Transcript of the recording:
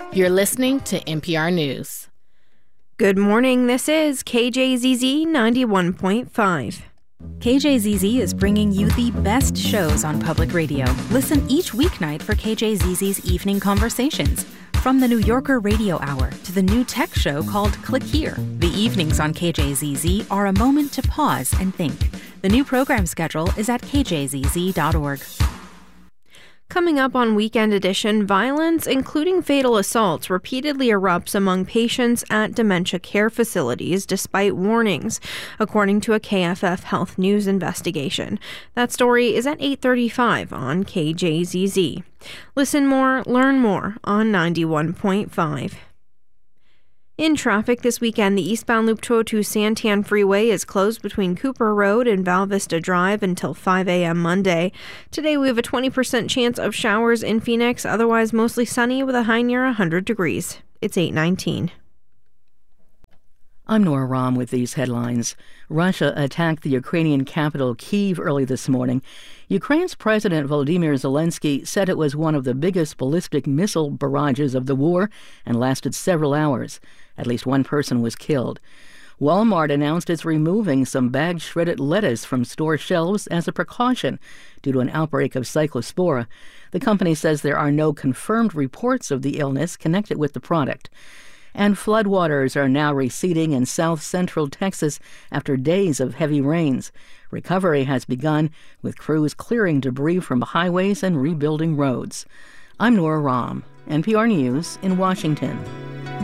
You're listening to NPR News. Good morning, this is KJZZ 91.5. KJZZ is bringing you the best shows on public radio. Listen each weeknight for KJZZ's Evening Conversations. From the New Yorker Radio Hour to the new tech show called Click Here, the evenings on KJZZ are a moment to pause and think. The new program schedule is at kjzz.org. Coming up on Weekend Edition, violence, including fatal assaults, repeatedly erupts among patients at dementia care facilities despite warnings, according to a KFF Health News investigation. That story is at 8:35 on KJZZ. Listen more, learn more on 91.5. In traffic this weekend, the eastbound Loop 202 Santan Freeway is closed between Cooper Road and Val Vista Drive until 5 a.m. Monday. Today, we have a 20% chance of showers in Phoenix, otherwise mostly sunny with a high near 100 degrees. It's 8:19. I'm Nora Rahm with these headlines. Russia attacked the Ukrainian capital Kyiv early this morning. Ukraine's President Volodymyr Zelensky said it was one of the biggest ballistic missile barrages of the war and lasted several hours. At least one person was killed. Walmart announced it's removing some bagged shredded lettuce from store shelves as a precaution due to an outbreak of cyclospora. The company says there are no confirmed reports of the illness connected with the product. And floodwaters are now receding in south-central Texas after days of heavy rains. Recovery has begun, with crews clearing debris from highways and rebuilding roads. I'm Nora Rahm, NPR News in Washington.